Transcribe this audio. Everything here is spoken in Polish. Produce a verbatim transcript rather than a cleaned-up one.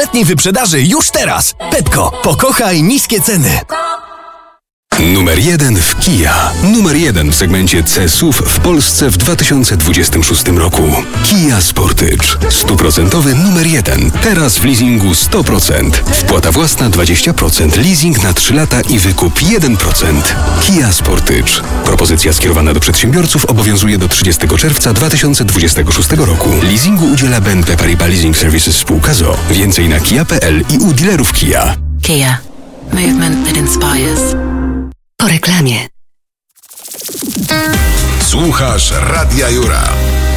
ostatniej wyprzedaży już teraz. Pepco, pokochaj niskie ceny. Numer jeden w Kia. Numer jeden w segmencie C S U V w Polsce w dwa tysiące dwudziestym szóstym roku. Kia Sportage. Stuprocentowy numer jeden. Teraz w leasingu sto procent. Wpłata własna dwadzieścia procent. Leasing na trzy lata i wykup jeden procent. Kia Sportage. Propozycja skierowana do przedsiębiorców obowiązuje do trzydziestego czerwca dwa tysiące dwudziestego szóstego roku. Leasingu udziela B N P Paribas Leasing Services spółka z o o. Więcej na kia kropka p l i u dealerów Kia. Kia. Movement that inspires. Po reklamie. Słuchasz Radia Jura.